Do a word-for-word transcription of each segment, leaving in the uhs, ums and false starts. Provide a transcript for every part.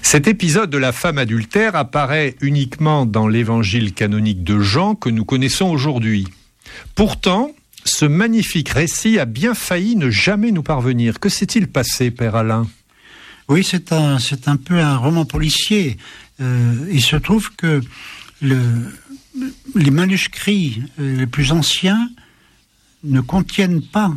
Cet épisode de la femme adultère apparaît uniquement dans l'évangile canonique de Jean que nous connaissons aujourd'hui. Pourtant, ce magnifique récit a bien failli ne jamais nous parvenir. Que s'est-il passé, Père Alain ? Oui, c'est un, c'est un peu un roman policier. Euh, il se trouve que le, les manuscrits les plus anciens ne contiennent pas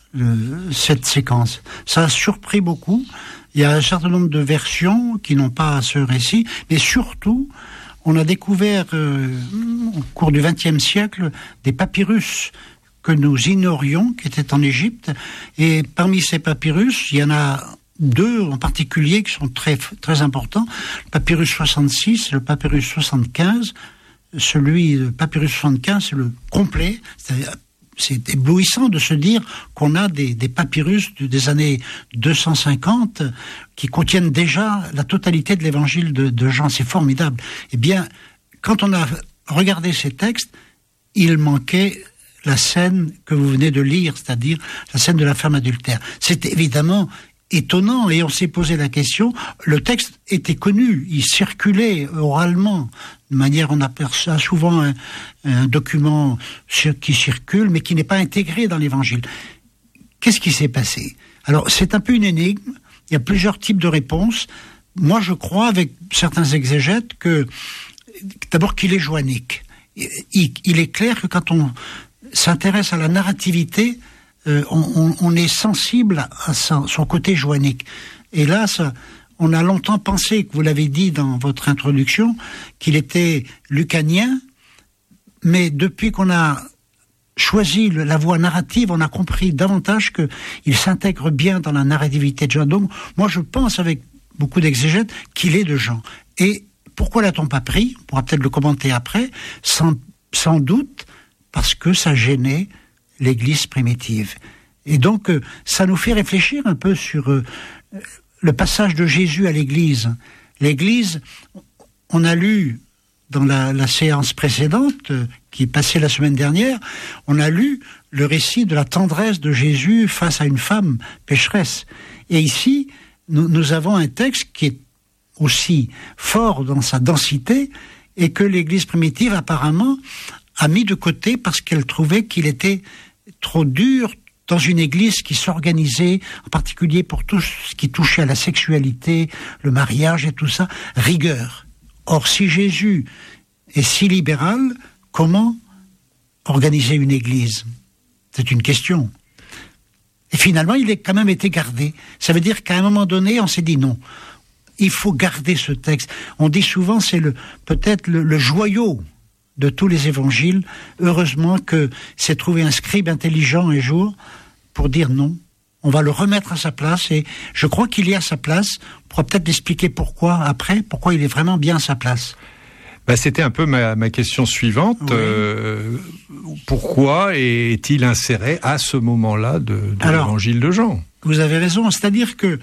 le, cette séquence. Ça a surpris beaucoup. Il y a un certain nombre de versions qui n'ont pas ce récit, mais surtout, on a découvert euh, au cours du vingtième siècle des papyrus que nous ignorions, qui étaient en Égypte, et parmi ces papyrus, il y en a deux en particulier qui sont très, très importants, le papyrus soixante-six et le papyrus soixante-quinze. Celui, le papyrus soixante-quinze, c'est le complet, c'est-à-dire c'est éblouissant de se dire qu'on a des, des papyrus des années deux cent cinquante qui contiennent déjà la totalité de l'évangile de, de Jean. C'est formidable. Eh bien, quand on a regardé ces textes, il manquait la scène que vous venez de lire, c'est-à-dire la scène de la femme adultère. C'est évidemment étonnant et on s'est posé la question. Le texte était connu, il circulait oralement. De manière, on aperçoit souvent un, un document qui circule, mais qui n'est pas intégré dans l'évangile. Qu'est-ce qui s'est passé ? Alors, c'est un peu une énigme. Il y a plusieurs types de réponses. Moi, je crois, avec certains exégètes, que d'abord qu'il est joannique. Il, il est clair que quand on s'intéresse à la narrativité, euh, on, on, on est sensible à son, son côté joannique. Et là, ça... On a longtemps pensé, que vous l'avez dit dans votre introduction, qu'il était lucanien, mais depuis qu'on a choisi la voie narrative, on a compris davantage qu'il s'intègre bien dans la narrativité de Jean. Donc, moi, je pense, avec beaucoup d'exégètes, qu'il est de Jean. Et pourquoi l'a-t-on pas pris ? On pourra peut-être le commenter après, sans, sans doute parce que ça gênait l'Église primitive. Et donc, ça nous fait réfléchir un peu sur... Euh, le passage de Jésus à l'Église. L'Église, on a lu dans la, la séance précédente, qui est passée la semaine dernière, on a lu le récit de la tendresse de Jésus face à une femme pécheresse. Et ici, nous, nous avons un texte qui est aussi fort dans sa densité et que l'Église primitive, apparemment, a mis de côté parce qu'elle trouvait qu'il était trop dur, dans une église qui s'organisait, en particulier pour tout ce qui touchait à la sexualité, le mariage et tout ça, rigueur. Or, si Jésus est si libéral, comment organiser une église ? C'est une question. Et finalement, il a quand même été gardé. Ça veut dire qu'à un moment donné, on s'est dit non. Il faut garder ce texte. On dit souvent, c'est le, peut-être le, le joyau de tous les évangiles. Heureusement que s'est trouvé un scribe intelligent un jour pour dire non, on va le remettre à sa place, et je crois qu'il est à sa place. On pourra peut-être expliquer pourquoi après, pourquoi il est vraiment bien à sa place. Bah, c'était un peu ma, ma question suivante. Oui. Euh, pourquoi est-il inséré à ce moment-là de, de Alors, l'évangile de Jean ? Vous avez raison, c'est-à-dire que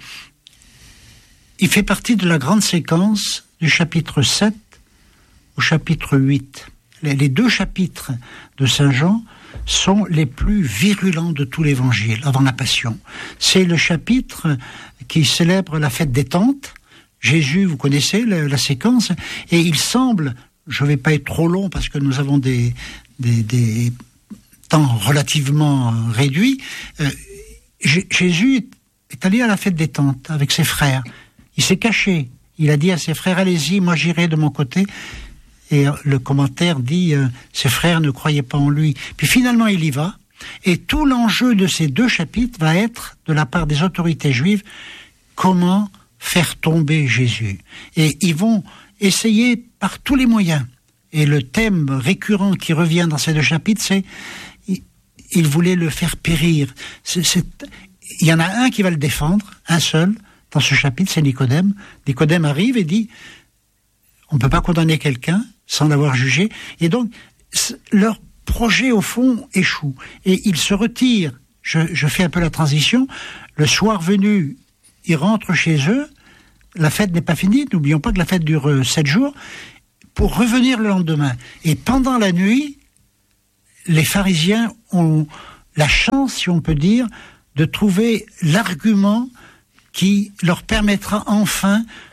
il fait partie de la grande séquence du chapitre sept au chapitre huit. Les deux chapitres de Saint Jean sont les plus virulents de tout l'évangile, avant la Passion. C'est le chapitre qui célèbre la fête des Tentes. Jésus, vous connaissez la, la séquence, et il semble, je ne vais pas être trop long parce que nous avons des, des, des temps relativement réduits, euh, J- Jésus est allé à la fête des Tentes avec ses frères. Il s'est caché. Il a dit à ses frères, allez-y, moi j'irai de mon côté. Et le commentaire dit, euh, ses frères ne croyaient pas en lui. Puis finalement, il y va. Et tout l'enjeu de ces deux chapitres va être, de la part des autorités juives, comment faire tomber Jésus. Et ils vont essayer par tous les moyens. Et le thème récurrent qui revient dans ces deux chapitres, c'est ils voulaient le faire périr. C'est, c'est, il y en a un qui va le défendre, un seul, dans ce chapitre, c'est Nicodème. Nicodème arrive et dit, on ne peut pas condamner quelqu'un sans l'avoir jugé. Et donc, leur projet, au fond, échoue. Et ils se retirent. Je, je fais un peu la transition. Le soir venu, ils rentrent chez eux. La fête n'est pas finie. N'oublions pas que la fête dure euh, sept jours. Pour revenir le lendemain. Et pendant la nuit, les pharisiens ont la chance, si on peut dire, de trouver l'argument qui leur permettra enfin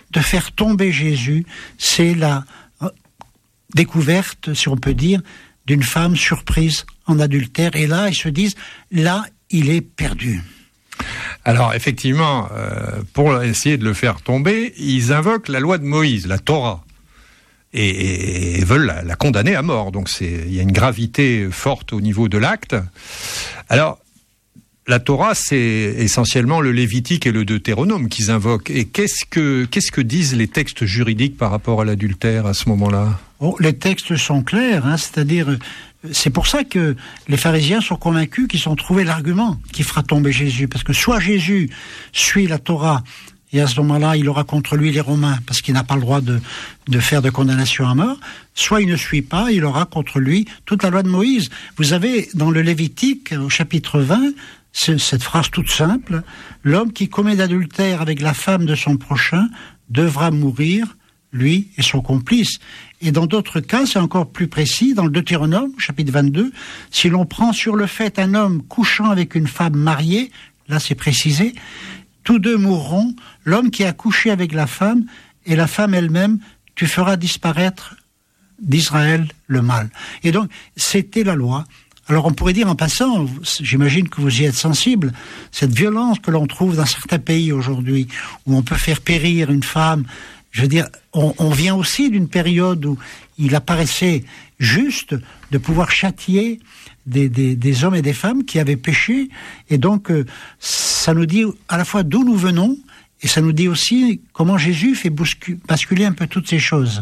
de faire tomber Jésus, c'est la découverte, si on peut dire, d'une femme surprise en adultère. Et là, ils se disent, là, il est perdu. Alors, effectivement, euh, pour essayer de le faire tomber, ils invoquent la loi de Moïse, la Torah, et, et, et veulent la, la condamner à mort. Donc, c'est, il y a une gravité forte au niveau de l'acte. Alors, la Torah, c'est essentiellement le Lévitique et le Deutéronome qu'ils invoquent. Et qu'est-ce que, qu'est-ce que disent les textes juridiques par rapport à l'adultère à ce moment-là ? Oh, les textes sont clairs, hein, c'est-à-dire, c'est pour ça que les pharisiens sont convaincus qu'ils ont trouvé l'argument qui fera tomber Jésus. Parce que soit Jésus suit la Torah, et à ce moment-là, il aura contre lui les Romains, parce qu'il n'a pas le droit de, de faire de condamnation à mort, soit il ne suit pas, il aura contre lui toute la loi de Moïse. Vous avez dans le Lévitique, au chapitre vingt, cette phrase toute simple, « L'homme qui commet d'adultère avec la femme de son prochain devra mourir, lui et son complice. » Et dans d'autres cas, c'est encore plus précis, dans le Deutéronome, chapitre vingt-deux, « Si l'on prend sur le fait un homme couchant avec une femme mariée, » là c'est précisé, « tous deux mourront, l'homme qui a couché avec la femme et la femme elle-même, tu feras disparaître d'Israël le mal. » Et donc, c'était la loi. Alors on pourrait dire en passant, j'imagine que vous y êtes sensible, cette violence que l'on trouve dans certains pays aujourd'hui, où on peut faire périr une femme, je veux dire, on, on vient aussi d'une période où il apparaissait juste de pouvoir châtier des, des, des hommes et des femmes qui avaient péché, et donc euh, ça nous dit à la fois d'où nous venons, et ça nous dit aussi comment Jésus fait bouscu- basculer un peu toutes ces choses.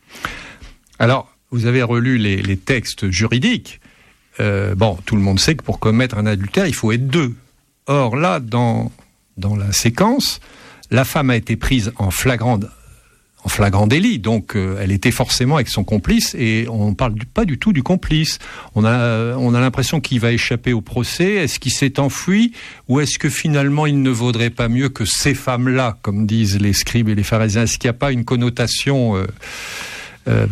Alors, vous avez relu les, les textes juridiques. Euh, bon, tout le monde sait que pour commettre un adultère, il faut être deux. Or, là, dans, dans la séquence, la femme a été prise en flagrant, en flagrant délit, donc euh, elle était forcément avec son complice, et on ne parle du, pas du tout du complice. On a, on a l'impression qu'il va échapper au procès. Est-ce qu'il s'est enfui, ou est-ce que finalement il ne vaudrait pas mieux que ces femmes-là, comme disent les scribes et les pharisiens? Est-ce qu'il n'y a pas une connotation euh, euh...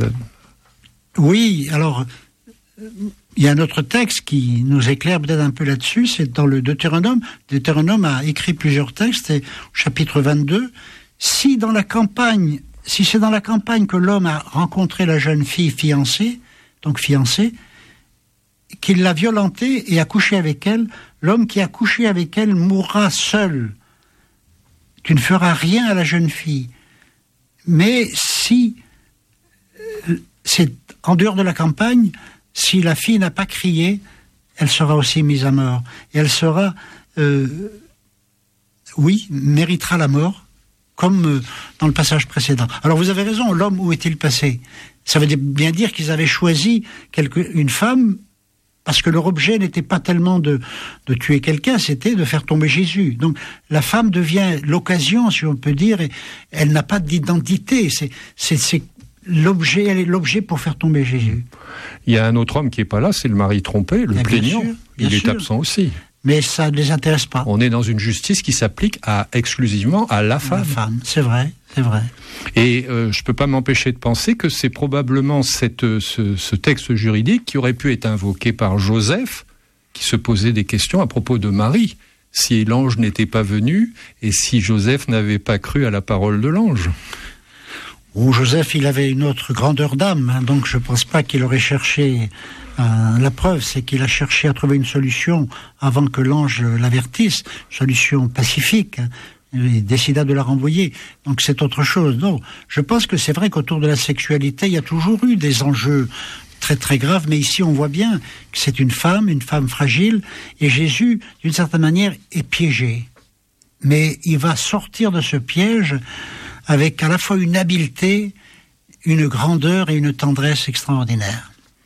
Oui, alors... Il y a un autre texte qui nous éclaire peut-être un peu là-dessus, c'est dans le Deutéronome. Deutéronome a écrit plusieurs textes, et au chapitre vingt-deux, si dans la campagne, si c'est dans la campagne que l'homme a rencontré la jeune fille fiancée, donc fiancée, qu'il l'a violentée et a couché avec elle, l'homme qui a couché avec elle mourra seul. Tu ne feras rien à la jeune fille. Mais si c'est en dehors de la campagne, si la fille n'a pas crié, elle sera aussi mise à mort. Et elle sera, euh, oui, méritera la mort, comme euh, dans le passage précédent. Alors vous avez raison, l'homme, où est-il passé? Ça veut bien dire qu'ils avaient choisi quelque, une femme, parce que leur objet n'était pas tellement de, de tuer quelqu'un, c'était de faire tomber Jésus. Donc la femme devient l'occasion, si on peut dire, et elle n'a pas d'identité. C'est, c'est, c'est l'objet, elle est l'objet pour faire tomber Jésus. Il y a un autre homme qui n'est pas là, c'est le mari trompé, le bien plaignant. Bien sûr, bien il sûr. est absent aussi. Mais ça ne les intéresse pas. On est dans une justice qui s'applique à, exclusivement à la femme. La femme, c'est vrai, c'est vrai. Et euh, je ne peux pas m'empêcher de penser que c'est probablement cette, ce, ce texte juridique qui aurait pu être invoqué par Joseph, qui se posait des questions à propos de Marie, si l'ange n'était pas venu et si Joseph n'avait pas cru à la parole de l'ange. Ou Joseph, il avait une autre grandeur d'âme, hein, donc je ne pense pas qu'il aurait cherché... Euh, la preuve, c'est qu'il a cherché à trouver une solution avant que l'ange l'avertisse, solution pacifique, hein, il décida de la renvoyer. Donc c'est autre chose. Non, je pense que c'est vrai qu'autour de la sexualité, il y a toujours eu des enjeux très très graves, mais ici on voit bien que c'est une femme, une femme fragile, et Jésus, d'une certaine manière, est piégé. Mais il va sortir de ce piège avec à la fois une habileté, une grandeur et une tendresse extraordinaires.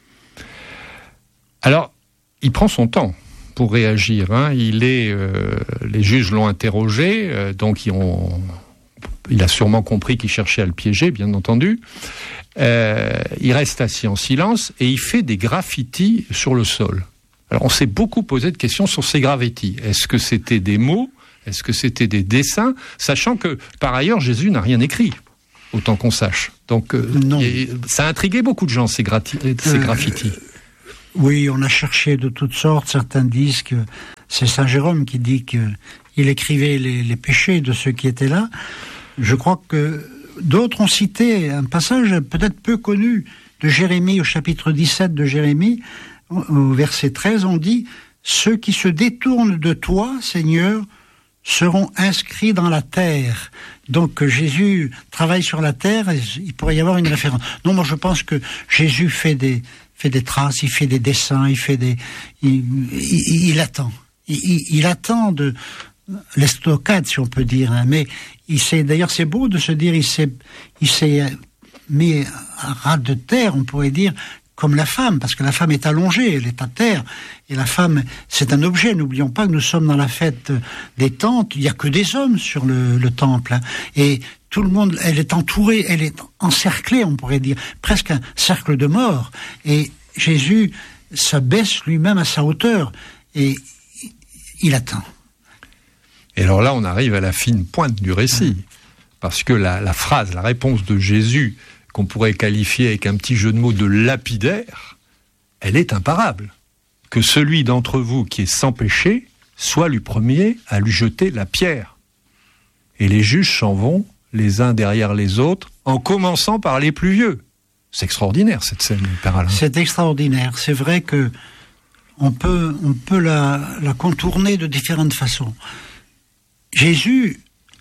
Alors, il prend son temps pour réagir. Hein. Il est, euh, les juges l'ont interrogé, euh, donc ils ont, il a sûrement compris qu'il cherchait à le piéger, bien entendu. Euh, il reste assis en silence et il fait des graffitis sur le sol. Alors, on s'est beaucoup posé de questions sur ces graffitis. Est-ce que c'était des mots ? Est-ce que c'était des dessins ? Sachant que, par ailleurs, Jésus n'a rien écrit, autant qu'on sache. Donc, euh, non. Et, ça a intrigué beaucoup de gens, ces, grati- ces graffitis. Euh, oui, on a cherché de toutes sortes. Certains disent que c'est Saint Jérôme qui dit qu'il écrivait les, les péchés de ceux qui étaient là. Je crois que d'autres ont cité un passage peut-être peu connu de Jérémie, au chapitre dix-sept de Jérémie, au verset treize, on dit « Ceux qui se détournent de toi, Seigneur, seront inscrits dans la terre. » Donc Jésus travaille sur la terre, et il pourrait y avoir une référence. Non, moi je pense que Jésus fait des, fait des traces, il fait des dessins, il fait des... Il, il, il attend. Il, il, il attend de... l'estocade, si on peut dire, hein, mais il s'est, d'ailleurs c'est beau de se dire, il s'est, il s'est mis à ras de terre, on pourrait dire, comme la femme, parce que la femme est allongée, elle est à terre, et la femme, c'est un objet. N'oublions pas que nous sommes dans la fête des tentes, il n'y a que des hommes sur le, le temple, hein, et tout le monde, elle est entourée, elle est encerclée, on pourrait dire, presque un cercle de mort, et Jésus s'abaisse lui-même à sa hauteur, et il attend. Et alors là, on arrive à la fine pointe du récit, parce que la, la phrase, la réponse de Jésus, qu'on pourrait qualifier avec un petit jeu de mots de lapidaire, elle est imparable. Que celui d'entre vous qui est sans péché soit le premier à lui jeter la pierre. Et les juges s'en vont les uns derrière les autres, en commençant par les plus vieux. C'est extraordinaire cette scène, Père Alain. C'est extraordinaire. C'est vrai que on peut, on peut la, la contourner de différentes façons. Jésus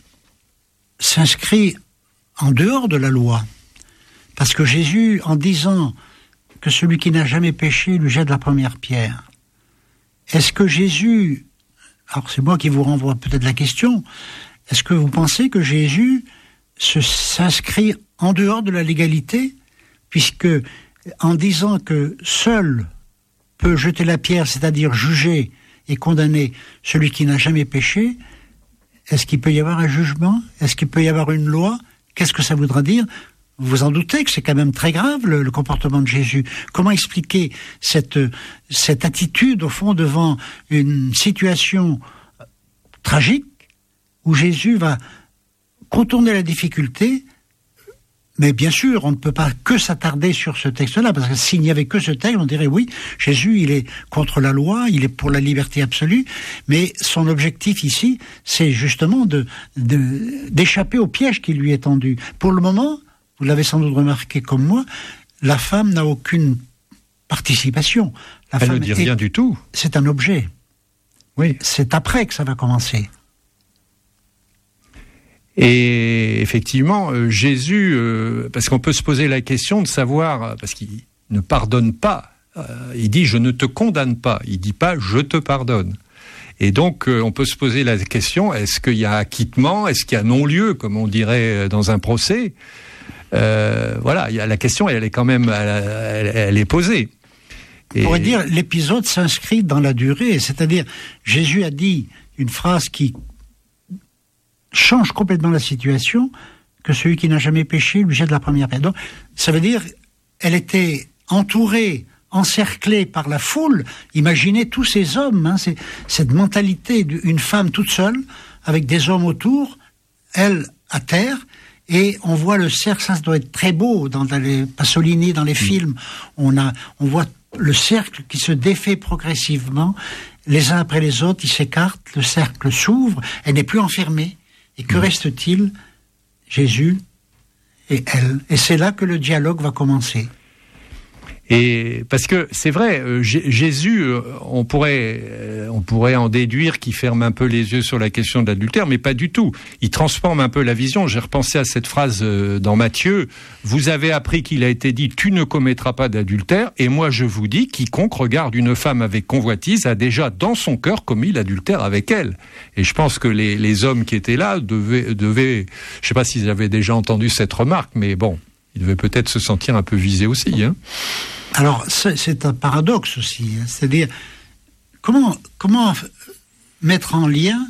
s'inscrit en dehors de la loi. Parce que Jésus, en disant que celui qui n'a jamais péché lui jette la première pierre, est-ce que Jésus, alors c'est moi qui vous renvoie peut-être la question, est-ce que vous pensez que Jésus se, s'inscrit en dehors de la légalité, puisque en disant que seul peut jeter la pierre, c'est-à-dire juger et condamner celui qui n'a jamais péché, est-ce qu'il peut y avoir un jugement? Est-ce qu'il peut y avoir une loi? Qu'est-ce que ça voudra dire? Vous vous en doutez que c'est quand même très grave le, le comportement de Jésus. Comment expliquer cette, cette attitude au fond devant une situation tragique où Jésus va contourner la difficulté? Mais bien sûr, on ne peut pas que s'attarder sur ce texte-là, parce que s'il n'y avait que ce texte, on dirait oui, Jésus, il est contre la loi, il est pour la liberté absolue, mais son objectif ici, c'est justement de, de, d'échapper au piège qui lui est tendu. Pour le moment, vous l'avez sans doute remarqué comme moi, la femme n'a aucune participation. La Elle femme ne dit est, rien du tout. C'est un objet. Oui. C'est après que ça va commencer. Et effectivement, euh, Jésus, euh, parce qu'on peut se poser la question de savoir, parce qu'il ne pardonne pas, euh, il dit « je ne te condamne pas », il ne dit pas « je te pardonne ». Et donc, euh, on peut se poser la question, est-ce qu'il y a acquittement, est-ce qu'il y a non-lieu, comme on dirait dans un procès? euh, Voilà, il y a, la question, elle est quand même, elle, elle, elle est posée. On pourrait dire, l'épisode s'inscrit dans la durée, c'est-à-dire, Jésus a dit une phrase qui change complètement la situation, que celui qui n'a jamais péché lui jette la première pierre. Donc, ça veut dire, elle était entourée, encerclée par la foule. Imaginez tous ces hommes, hein, c'est, cette mentalité d'une femme toute seule, avec des hommes autour, elle à terre, et on voit le cercle, ça, ça doit être très beau, dans, dans les Pasolini, dans les films, on a, on voit le cercle qui se défait progressivement, les uns après les autres, ils s'écartent, le cercle s'ouvre, elle n'est plus enfermée. Et que reste-t-il? Jésus et elle. Et c'est là que le dialogue va commencer. Et parce que c'est vrai, euh, J- Jésus, euh, on pourrait, euh, on pourrait en déduire qu'il ferme un peu les yeux sur la question de l'adultère, mais pas du tout. Il transforme un peu la vision. J'ai repensé à cette phrase euh, dans Matthieu. Vous avez appris qu'il a été dit, tu ne commettras pas d'adultère. Et moi, je vous dis, quiconque regarde une femme avec convoitise a déjà dans son cœur commis l'adultère avec elle. Et je pense que les, les hommes qui étaient là devaient, devaient, je sais pas s'ils avaient déjà entendu cette remarque, mais bon, ils devaient peut-être se sentir un peu visés aussi, hein. Alors, c'est, c'est un paradoxe aussi, hein, c'est-à-dire, comment, comment mettre en lien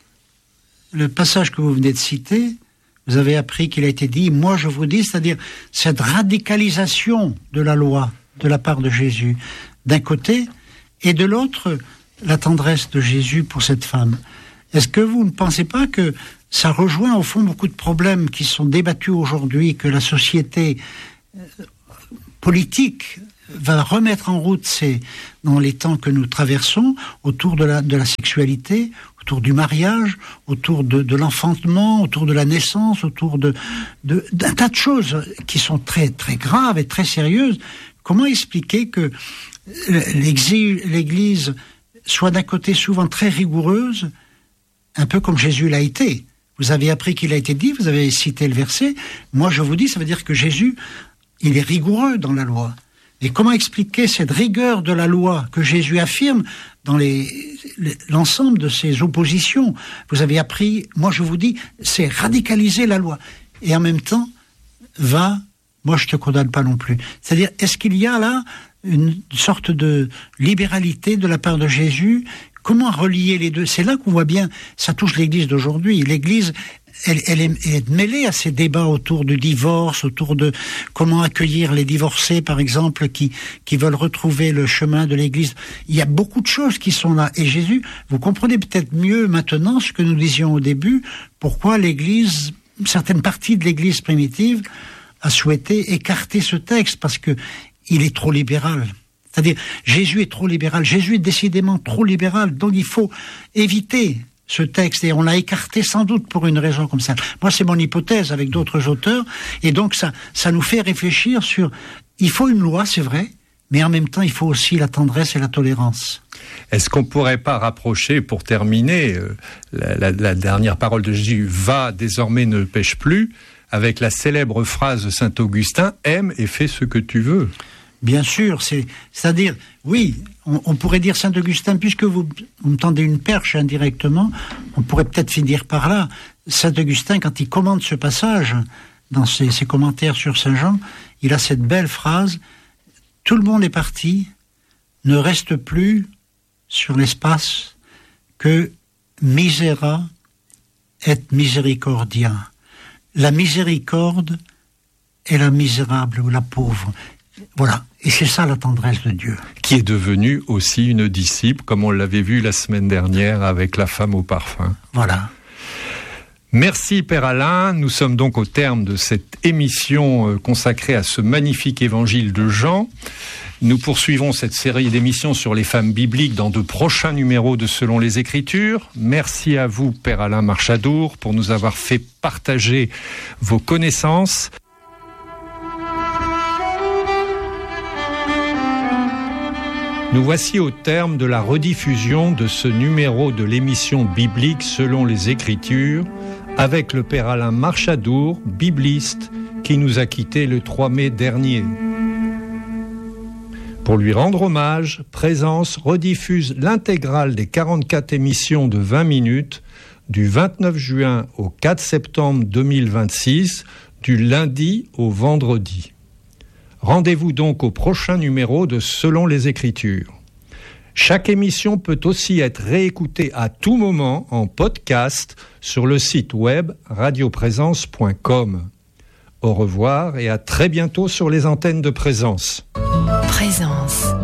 le passage que vous venez de citer? Vous avez appris qu'il a été dit, moi je vous dis, c'est-à-dire cette radicalisation de la loi de la part de Jésus, d'un côté, et de l'autre, la tendresse de Jésus pour cette femme. Est-ce que vous ne pensez pas que ça rejoint au fond beaucoup de problèmes qui sont débattus aujourd'hui, que la société politique va remettre en route ces, dans les temps que nous traversons, autour de la, de la sexualité, autour du mariage, autour de, de l'enfantement, autour de la naissance, autour de, de, d'un tas de choses qui sont très, très graves et très sérieuses. Comment expliquer que l'Église soit d'un côté souvent très rigoureuse, un peu comme Jésus l'a été? Vous avez appris qu'il a été dit, vous avez cité le verset. Moi, je vous dis, ça veut dire que Jésus, il est rigoureux dans la loi. Et comment expliquer cette rigueur de la loi que Jésus affirme dans les, l'ensemble de ses oppositions? Vous avez appris, moi je vous dis, c'est radicaliser la loi. Et en même temps, va, moi je te condamne pas non plus. C'est-à-dire, est-ce qu'il y a là une sorte de libéralité de la part de Jésus? Comment relier les deux? C'est là qu'on voit bien, ça touche l'Église d'aujourd'hui. L'Église, elle, elle, est, elle est mêlée à ces débats autour du divorce, autour de comment accueillir les divorcés, par exemple, qui, qui veulent retrouver le chemin de l'Église. Il y a beaucoup de choses qui sont là. Et Jésus, vous comprenez peut-être mieux maintenant ce que nous disions au début, pourquoi l'Église, certaines parties de l'Église primitive, a souhaité écarter ce texte, parce que il est trop libéral. C'est-à-dire, Jésus est trop libéral. Jésus est décidément trop libéral. Donc, il faut éviter ce texte. Et on l'a écarté sans doute pour une raison comme ça. Moi, c'est mon hypothèse avec d'autres auteurs. Et donc, ça, ça nous fait réfléchir sur... Il faut une loi, c'est vrai, mais en même temps, il faut aussi la tendresse et la tolérance. Est-ce qu'on ne pourrait pas rapprocher, pour terminer, euh, la, la, la dernière parole de Jésus, « Va, désormais ne pêche plus », avec la célèbre phrase de saint Augustin, « Aime et fais ce que tu veux ». Bien sûr, c'est, c'est-à-dire, oui, on, on pourrait dire saint Augustin, puisque vous, vous me tendez une perche indirectement, on pourrait peut-être finir par là. Saint Augustin, quand il commente ce passage, dans ses, ses commentaires sur saint Jean, il a cette belle phrase, « Tout le monde est parti, ne reste plus sur l'espace que misera et misericordia ». La miséricorde est la misérable ou la pauvre. Voilà, et c'est ça la tendresse de Dieu. Qui est devenue aussi une disciple, comme on l'avait vu la semaine dernière avec la femme au parfum. Voilà. Merci Père Alain, nous sommes donc au terme de cette émission consacrée à ce magnifique évangile de Jean. Nous poursuivons cette série d'émissions sur les femmes bibliques dans de prochains numéros de Selon les Écritures. Merci à vous Père Alain Marchadour pour nous avoir fait partager vos connaissances. Nous voici au terme de la rediffusion de ce numéro de l'émission biblique Selon les Écritures avec le Père Alain Marchadour, bibliste, qui nous a quittés le trois mai dernier. Pour lui rendre hommage, Présence rediffuse l'intégrale des quarante-quatre émissions de vingt minutes du vingt-neuf juin au quatre septembre deux mille vingt-six, du lundi au vendredi. Rendez-vous donc au prochain numéro de Selon les Écritures. Chaque émission peut aussi être réécoutée à tout moment en podcast sur le site web radio présence point com. Au revoir et à très bientôt sur les antennes de Présence. Présence.